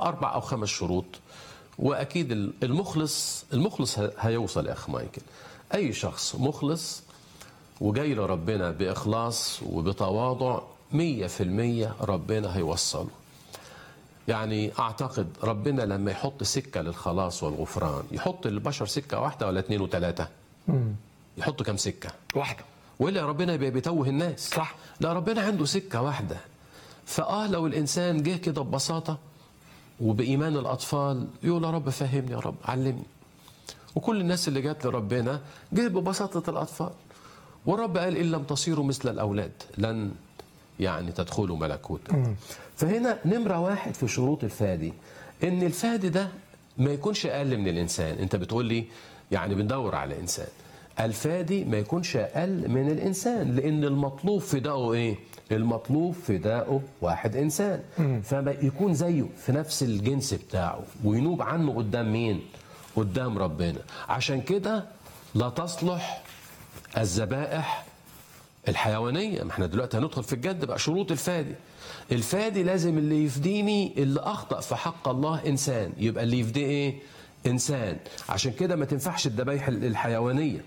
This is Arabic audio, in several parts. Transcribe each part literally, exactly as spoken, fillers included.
اربع او خمس شروط. واكيد المخلص المخلص هيوصل يا اخ مايكل. اي شخص مخلص وجاي لربنا باخلاص وبتواضع مية في المية ربنا هيوصله. يعني اعتقد ربنا لما يحط سكه للخلاص والغفران يحط للبشر سكه واحده ولا اثنين وثلاثه؟ يحط كم سكه؟ واحده. ولا ربنا بيتوه الناس؟ صح. لا، ربنا عنده سكه واحده. فاه لو الانسان جه كده ببساطه وبايمان الاطفال يقول يا رب فهمني، يا رب علمني. وكل الناس اللي جات لربنا جه ببساطه الاطفال. ورب قال ان لم تصيروا مثل الاولاد لن يعني تدخلوا ملكوت. فهنا نمره واحد في شروط الفادي ان الفادي ده ما يكونش اقل من الانسان. انت بتقول لي يعني بندور على انسان. الفادي ما يكونش اقل من الانسان، لان المطلوب فدائه ايه؟ المطلوب فدائه واحد انسان. فما يكون زيه في نفس الجنس بتاعه وينوب عنه قدام مين؟ قدام ربنا. عشان كده لا تصلح الذبائح الحيوانيه. ما احنا دلوقتي هندخل في الجد بقى. شروط الفادي، الفادي لازم اللي يفديني اللي اخطا في حق الله انسان، يبقى اللي يفديه ايه؟ انسان. عشان كده ما تنفعش الذبايح الحيوانيه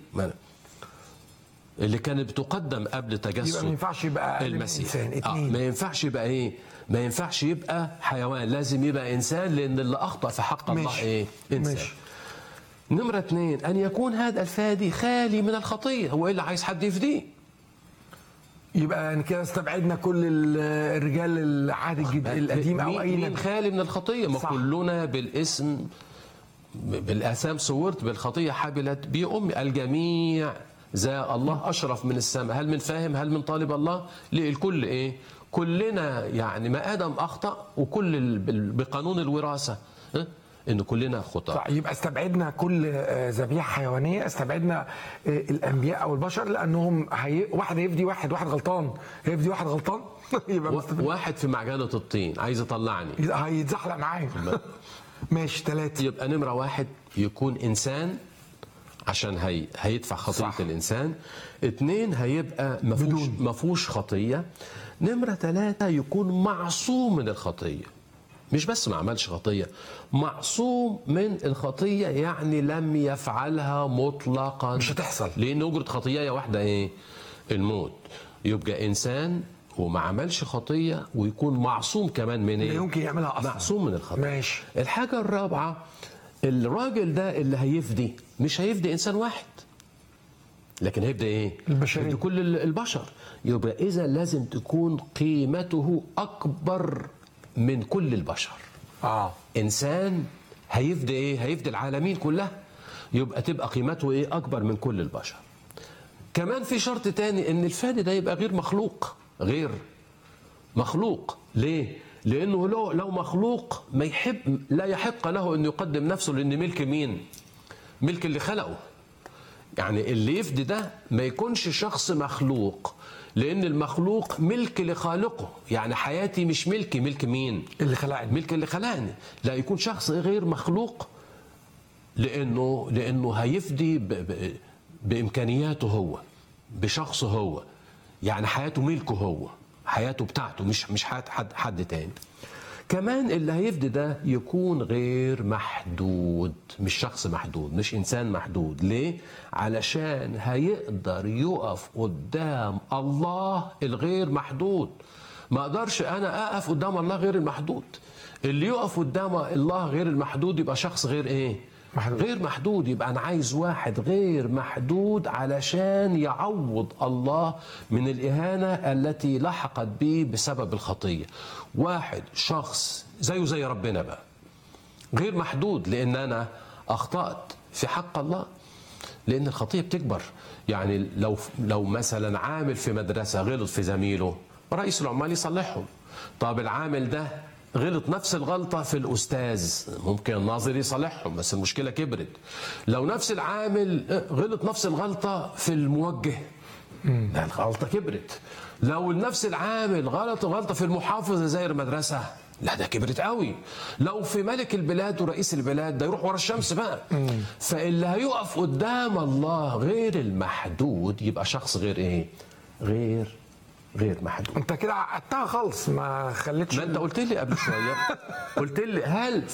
اللي كانت بتقدم قبل تجسد. يبقى ما ينفعش يبقى المسيح. انسان. آه ما ينفعش يبقى ايه؟ ما ينفعش يبقى حيوان، لازم يبقى انسان، لان اللي اخطا في حق الله ماشي. ايه؟ انسان. ماشي. نمره اثنين ان يكون هذا الفادي خالي من الخطيه. هو ايه اللي عايز حد يفديه؟ يبقى كده استبعدنا كل الرجال العهد الجديد القديم او اي مين خالي من الخطيه؟ ما كلنا بالاسم بالاثام صورت بالخطيه حبلت بي امي. الجميع ذا الله اشرف من السماء. هل من فاهم؟ هل من طالب الله؟ الكل ايه؟ كلنا يعني ما ادم اخطا، وكل بقانون الوراثه ان كلنا خطاء. يبقى استبعدنا كل ذبيحه حيوانيه، استبعدنا الانبياء او البشر لانهم هي... واحد هيفدي واحد واحد غلطان هيفدي واحد غلطان يبقى مستبعد. واحد في معجنه الطين عايز يطلعني هيتزحلق معايا ماشي. ثلاثه يبقى نمره واحد يكون انسان عشان هي هيدفع خطيه. صح. الانسان. اثنين هيبقى مفهوش مفهوش خطيه. نمره ثلاثه يكون معصوم من الخطيه. مش بس ما عملش خطيه، معصوم من الخطيه، يعني لم يفعلها مطلقا. مش هتحصل، لان اجره خطيه واحده ايه؟ الموت. يبقى انسان وما عملش خطيه ويكون معصوم كمان من ايه؟ يمكن يعملها اصلا. معصوم من الخطيه. ماشي. الحاجه الرابعه الراجل ده اللي هيفدي مش هيفدي انسان واحد، لكن هيفدي ايه؟ البشرية. هيفدي كل البشر. يبقى اذا لازم تكون قيمته اكبر من كل البشر. اه انسان هيفدي ايه؟ هيفدي العالمين كلها. يبقى تبقى قيمته ايه؟ اكبر من كل البشر. كمان في شرط تاني ان الفادي ده يبقى غير مخلوق. غير مخلوق. ليه؟ لانه لو لو مخلوق ما يحب لا يحق له انه يقدم نفسه، لان ملك مين؟ ملك اللي خلقه. يعني اللي يفدي ده ما يكونش شخص مخلوق، لان المخلوق ملك لخالقه. يعني حياتي مش ملكي، ملك مين؟ اللي خلقني. ملك اللي خلقني. لا، يكون شخص غير مخلوق، لانه لانه هيفدي ب... ب... بامكانياته هو، بشخصه هو. يعني حياته ملكه هو، حياته بتاعته، مش مش حياة حد حد تاني. كمان اللي هيفدي ده يكون غير محدود، مش شخص محدود، مش انسان محدود. ليه؟ علشان هيقدر يقف قدام الله الغير محدود. ما اقدرش انا اقف قدام الله غير المحدود. اللي يقف قدام الله غير المحدود يبقى شخص غير ايه؟ محدود. غير محدود. يبقى انا عايز واحد غير محدود علشان يعوض الله من الاهانه التي لحقت به بسبب الخطيه. واحد شخص زيه زي ربنا بقى، غير محدود، لان انا اخطات في حق الله، لان الخطيه بتكبر. يعني لو لو مثلا عامل في مدرسه غلط في زميله، رئيس العمال يصلحهم. طب العامل ده غلط نفس الغلطة في الأستاذ، ممكن الناظر يصلحهم، بس المشكلة كبرت. لو نفس العامل غلط نفس الغلطة في الموجه، لا الغلطة كبرت. لو نفس العامل غلط غلطة في المحافظ زي المدرسة، لا ده كبرت قوي. لو في ملك البلاد ورئيس البلاد، ده يروح ورا الشمس بقى. فاللي هيقف قدام الله غير المحدود يبقى شخص غير ايه؟ غير غير محدود. انت كده عقدتها خالص، ما خليتش. ما انت قلت لي قبل شويه، قلت لي هل